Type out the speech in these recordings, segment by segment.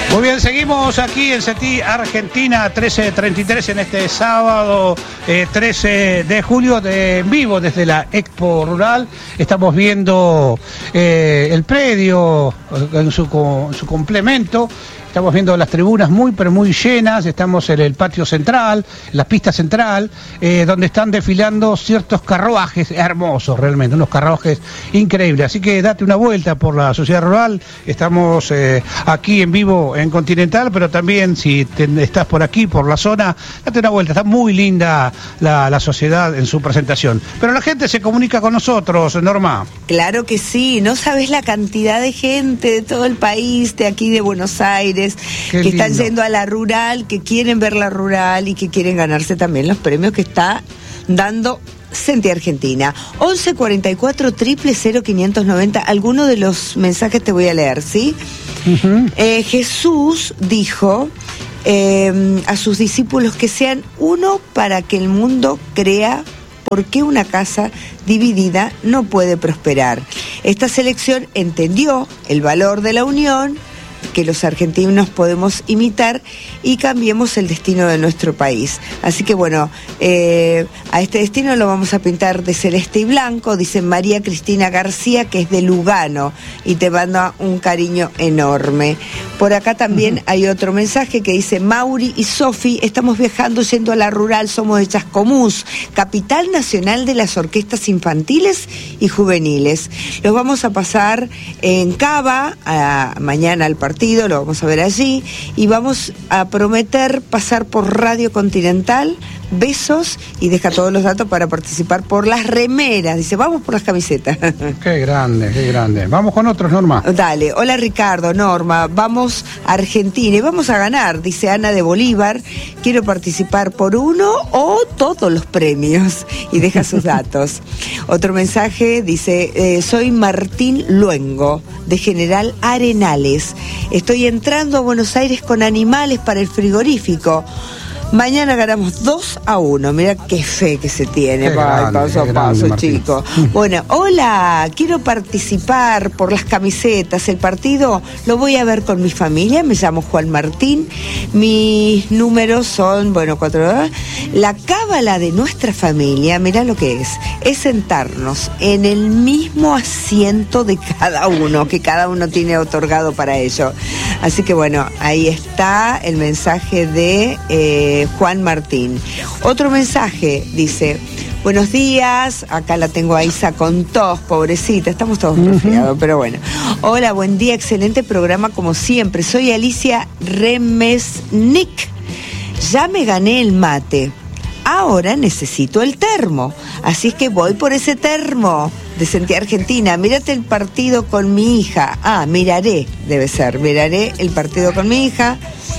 Muy bien, seguimos aquí en CETI Argentina 1333 en este sábado 13 de julio en vivo desde la Expo Rural. Estamos viendo el predio en su complemento. Estamos viendo las tribunas muy, pero muy llenas. Estamos en el patio central, la pista central, donde están desfilando ciertos carruajes hermosos, realmente, unos carruajes increíbles. Así que date una vuelta por la sociedad rural. Estamos aquí en vivo en Continental, pero también si estás por aquí, por la zona, date una vuelta. Está muy linda la sociedad en su presentación. Pero la gente se comunica con nosotros, Norma. Claro que sí. No sabes la cantidad de gente de todo el país, de aquí de Buenos Aires, que están yendo a la rural, que quieren ver la rural y que quieren ganarse también los premios que está dando CETI Argentina. 11 44 000 590. Alguno de los mensajes te voy a leer, ¿sí? Jesús dijo a sus discípulos que sean uno para que el mundo crea por qué una casa dividida no puede prosperar. Esta selección entendió el valor de la unión, que los argentinos podemos imitar y cambiemos el destino de nuestro país. Así que bueno, a este destino lo vamos a pintar de celeste y blanco, dice María Cristina García, que es de Lugano, y te manda un cariño enorme. Por acá también hay otro mensaje que dice: Mauri y Sofi, estamos viajando yendo a la rural, somos de Chascomús, capital nacional de las orquestas infantiles y juveniles. Los vamos a pasar en Cava, mañana al partido, lo vamos a ver allí, y vamos a prometer pasar por Radio Continental. Besos, y deja todos los datos para participar por las remeras. Dice, vamos por las camisetas. Qué grande, qué grande. Vamos con otros, Norma. Dale, hola Ricardo, Norma, vamos a Argentina y vamos a ganar, dice Ana de Bolívar. Quiero participar por uno o todos los premios, y deja sus datos. Otro mensaje dice, soy Martín Luengo, de General Arenales. Estoy entrando a Buenos Aires con animales para el frigorífico. Mañana ganamos 2-1, mira qué fe que se tiene, paso a paso, chicos. Bueno, hola, quiero participar por las camisetas, el partido lo voy a ver con mi familia, me llamo Juan Martín, mis números son, 4, la cábala de nuestra familia, mira lo que es sentarnos en el mismo asiento de cada uno, que cada uno tiene otorgado para ello. Así que bueno, ahí está el mensaje de Juan Martín. Otro mensaje dice, buenos días, acá la tengo a Isa con tos, pobrecita, estamos todos resfriados, pero bueno. Hola, buen día, excelente programa como siempre. Soy Alicia Remesnik. Ya me gané el mate. Ahora necesito el termo. Así es que voy por ese termo de CETI Argentina. Mírate el partido con mi hija. Miraré, debe ser. Miraré el partido con mi hija.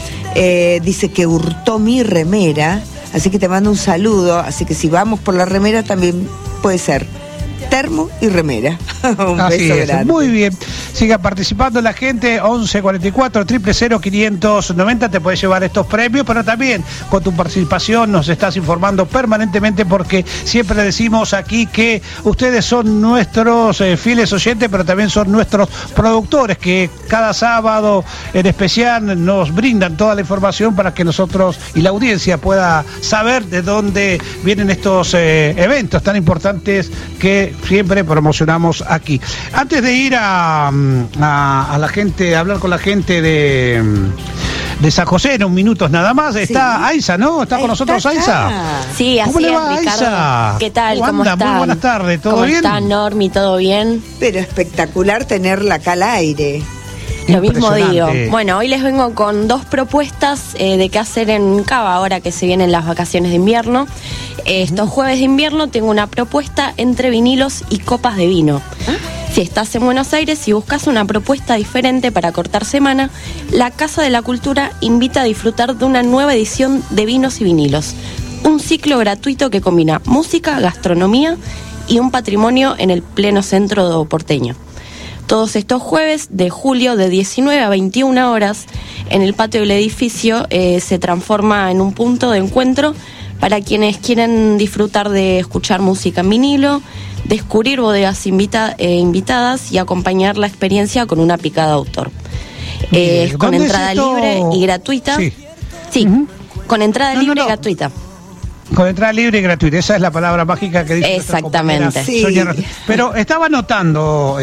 Dice que hurtó mi remera. Así que te mando un saludo. Así que si vamos por la remera también puede ser termo y remera. Un así beso es, grande. muy bien. Siga participando la gente, 11 44 000 590, te puedes llevar estos premios, pero también con tu participación nos estás informando permanentemente, porque siempre decimos aquí que ustedes son nuestros fieles oyentes, pero también son nuestros productores, que cada sábado en especial nos brindan toda la información para que nosotros y la audiencia pueda saber de dónde vienen estos eventos tan importantes que siempre promocionamos aquí. Antes de ir a la gente, a hablar con la gente de San José en un minuto nada más, está Aiza, ¿no? ¿Está con nosotros Aiza? Sí, así ¿Cómo le va, es, Ricardo? Aiza? ¿Qué tal? ¿Cómo anda? están? Muy buenas tardes, ¿todo bien? ¿Cómo está, Normi? ¿Todo bien? Pero espectacular tenerla acá al aire. Lo mismo digo. Bueno, hoy les vengo con dos propuestas de qué hacer en Cava ahora que se vienen las vacaciones de invierno. Estos jueves de invierno tengo una propuesta entre vinilos y copas de vino. Si estás en Buenos Aires y buscas una propuesta diferente para cortar semana, la Casa de la Cultura invita a disfrutar de una nueva edición de Vinos y Vinilos. Un ciclo gratuito que combina música, gastronomía y un patrimonio en el pleno centro porteño. Todos estos jueves de julio de 19 a 21 horas en el patio del edificio se transforma en un punto de encuentro para quienes quieren disfrutar de escuchar música en vinilo, descubrir bodegas invitadas y acompañar la experiencia con una picada de autor. con entrada libre y gratuita. Sí, con entrada libre y gratuita. Con entrada libre y gratuita, esa es la palabra mágica que dice. Exactamente. Sí. Pero estaba anotando,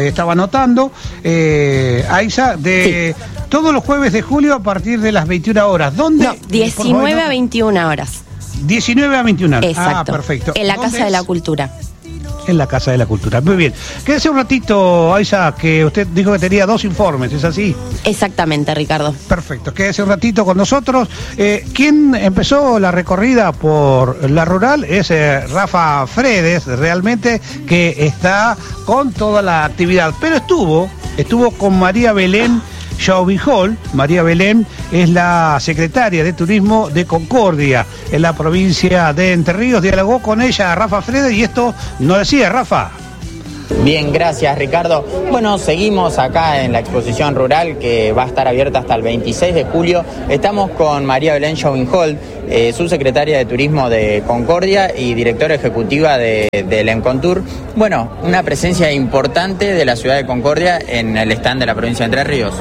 Aiza, todos los jueves de julio a partir de las 21 horas. ¿Dónde? No, 19 a 21 horas. 19 a 21 horas. Exacto. Perfecto. En la Casa de la Cultura. En la Casa de la Cultura. Muy bien. Quédese un ratito, Aiza, que usted dijo que tenía 2 informes, ¿es así? Exactamente, Ricardo. Perfecto. Quédese un ratito con nosotros. Quien empezó la recorrida por la rural es Rafa Fredes, realmente, que está con toda la actividad. Pero estuvo con María Belén Chauvin-Hall. María Belén es la secretaria de Turismo de Concordia en la provincia de Entre Ríos. Dialogó con ella Rafa Fredes y esto nos decía Rafa. Bien, gracias Ricardo. Bueno, seguimos acá en la exposición rural que va a estar abierta hasta el 26 de julio. Estamos con María Belén Chauvin-Hall, subsecretaria de Turismo de Concordia y directora ejecutiva del Encontur. Bueno, una presencia importante de la ciudad de Concordia en el stand de la provincia de Entre Ríos.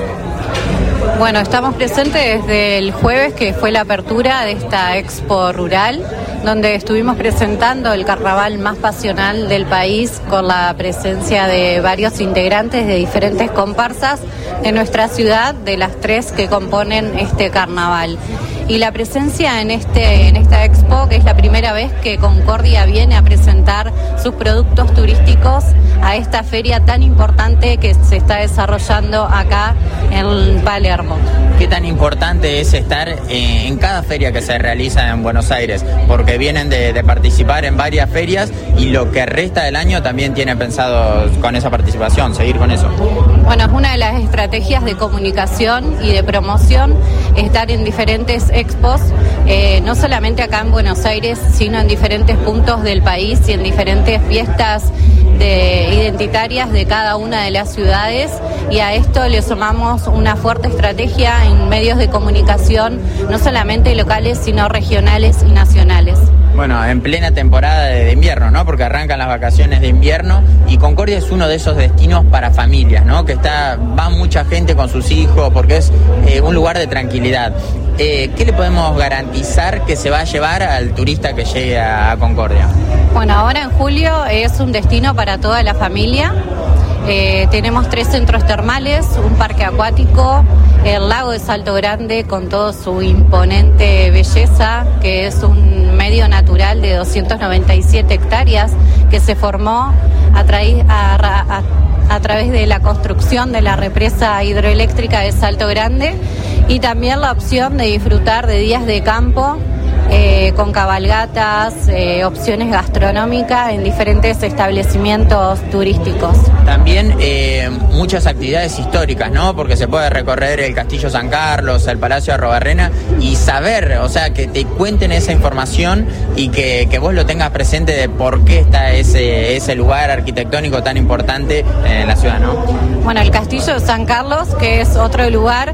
Bueno, estamos presentes desde el jueves, que fue la apertura de esta expo rural, donde estuvimos presentando el carnaval más pasional del país con la presencia de varios integrantes de diferentes comparsas de nuestra ciudad, de las 3 que componen este carnaval. Y la presencia en esta expo, que es la primera vez que Concordia viene a presentar sus productos turísticos a esta feria tan importante que se está desarrollando acá en Palermo. ¿Qué tan importante es estar en cada feria que se realiza en Buenos Aires? Porque vienen de participar en varias ferias y lo que resta del año también tienen pensado con esa participación, seguir con eso. Bueno, es una de las estrategias de comunicación y de promoción estar en diferentes expos, no solamente acá en Buenos Aires, sino en diferentes puntos del país y en diferentes fiestas identitarias de cada una de las ciudades, y a esto le sumamos una fuerte estrategia en medios de comunicación, no solamente locales, sino regionales y nacionales. Bueno, en plena temporada de invierno, ¿no? Porque arrancan las vacaciones de invierno y Concordia es uno de esos destinos para familias, ¿no? Que va mucha gente con sus hijos porque es un lugar de tranquilidad. ¿Qué le podemos garantizar que se va a llevar al turista que llegue a Concordia? Bueno, ahora en julio es un destino para toda la familia. Tenemos 3 centros termales, un parque acuático, el lago de Salto Grande con toda su imponente belleza, que es un medio natural de 297 hectáreas que se formó a través de la construcción de la represa hidroeléctrica de Salto Grande, y también la opción de disfrutar de días de campo con cabalgatas, opciones gastronómicas en diferentes establecimientos turísticos. También muchas actividades históricas, ¿no? Porque se puede recorrer el Castillo San Carlos, el Palacio de Arrobarrena y saber, o sea, que te cuenten esa información y que vos lo tengas presente de por qué está ese lugar arquitectónico tan importante en la ciudad, ¿no? Bueno, el Castillo de San Carlos, que es otro lugar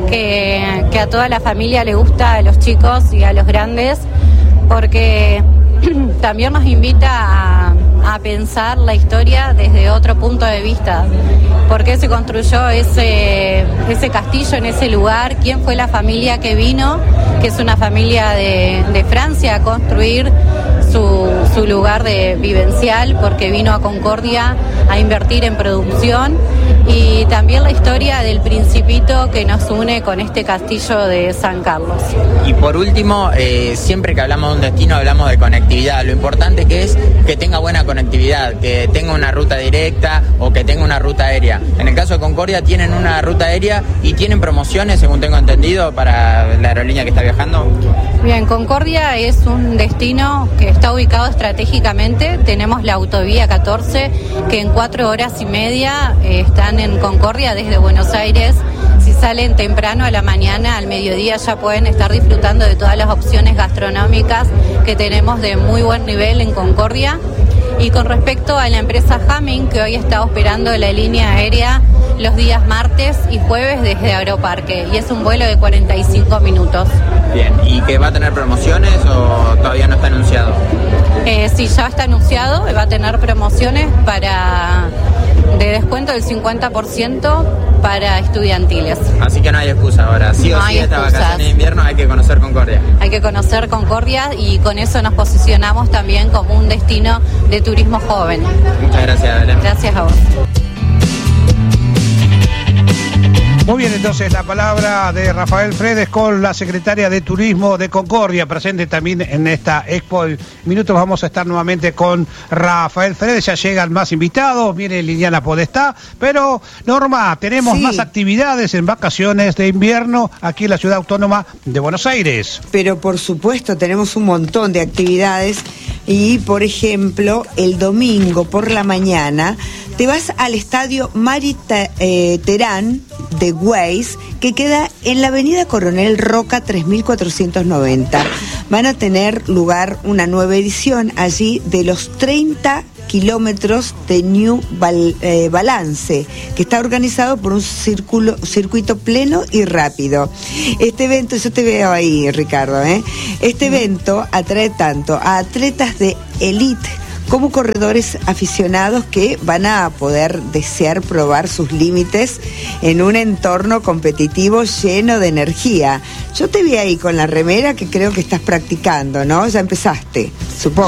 que a toda la familia le gusta, a los chicos y a los grandes, porque también nos invita a pensar la historia desde otro punto de vista. ¿Por qué se construyó ese castillo en ese lugar? ¿Quién fue la familia que vino? Que es una familia de Francia a construir su lugar de vivencial, porque vino a Concordia a invertir en producción, y también la historia del Principito que nos une con este castillo de San Carlos. Y por último, siempre que hablamos de un destino hablamos de conectividad. Lo importante que es que tenga buena conectividad, que tenga una ruta directa o que tenga una ruta aérea. En el caso de Concordia tienen una ruta aérea y tienen promociones, según tengo entendido, para la aerolínea que está viajando. Bien, Concordia es un destino que está ubicado estratégicamente. Tenemos la autovía 14, que en 4 horas y media están en Concordia desde Buenos Aires. Si salen temprano a la mañana, al mediodía ya pueden estar disfrutando de todas las opciones gastronómicas que tenemos de muy buen nivel en Concordia. Y con respecto a la empresa Hamming, que hoy está operando la línea aérea los días martes y jueves desde Aeroparque, y es un vuelo de 45 minutos. Bien, ¿y que va a tener promociones o todavía no está anunciado? Sí, ya está anunciado, va a tener promociones para de descuento del 50% para estudiantiles. Así que no hay excusa ahora. Sí o sí, esta vacación de invierno hay que conocer Concordia. Hay que conocer Concordia y con eso nos posicionamos también como un destino de turismo joven. Muchas gracias, Belén. Gracias a vos. Muy bien, entonces la palabra de Rafael Fredes con la secretaria de Turismo de Concordia, presente también en esta Expo. En minutos vamos a estar nuevamente con Rafael Fredes, ya llegan más invitados, viene Liliana Podestá, pero Norma, tenemos más actividades en vacaciones de invierno aquí en la Ciudad Autónoma de Buenos Aires. Pero por supuesto tenemos un montón de actividades y, por ejemplo, el domingo por la mañana te vas al estadio Mari Terán de Weiss, que queda en la avenida Coronel Roca 3490. Van a tener lugar una nueva edición allí de los 30 kilómetros de New Balance, que está organizado por un circuito pleno y rápido. Este evento, yo te veo ahí, Ricardo, Este evento atrae tanto a atletas de élite como corredores aficionados que van a poder desear probar sus límites en un entorno competitivo lleno de energía. Yo te vi ahí con la remera que creo que estás practicando, ¿no? Ya empezaste, supongo.